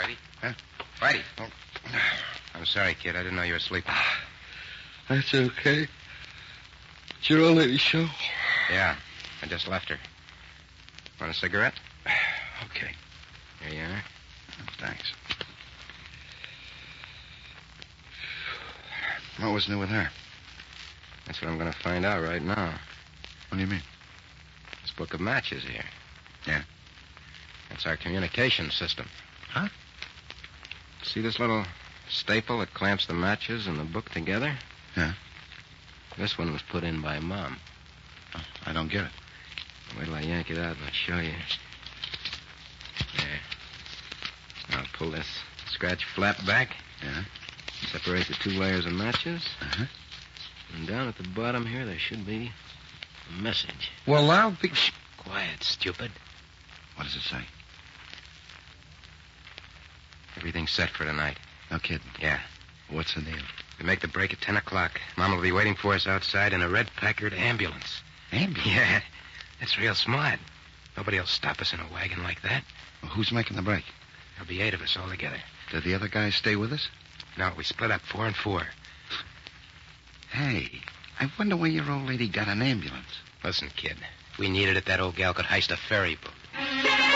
Whitey? Huh? Whitey. Oh. I'm sorry, kid. I didn't know you were sleeping. That's okay. It's your old lady show. Yeah. I just left her. Want a cigarette? Okay. Here you are. Thanks. What was new with her? That's what I'm going to find out right now. What do you mean? This book of matches here. Yeah? That's our communication system. Huh? See this little staple that clamps the matches and the book together? Yeah. This one was put in by Mom. Oh, I don't get it. Wait till I yank it out and I'll show you. There. Now pull this scratch flap back. Yeah? Separate the two layers of matches. Uh-huh. And down at the bottom here, there should be a message. Well, I'll be... Shh, quiet, stupid. What does it say? Everything's set for tonight. No kidding. Yeah. What's the deal? We make the break at 10 o'clock. Mom will be waiting for us outside in a red Packard ambulance. Ambulance? Yeah. That's real smart. Nobody will stop us in a wagon like that. Well, who's making the break? There'll be 8 of us all together. Did the other guys stay with us? No, we split up 4 and 4. Hey, I wonder where your old lady got an ambulance. Listen, kid. We need it if that old gal could heist a ferry boat.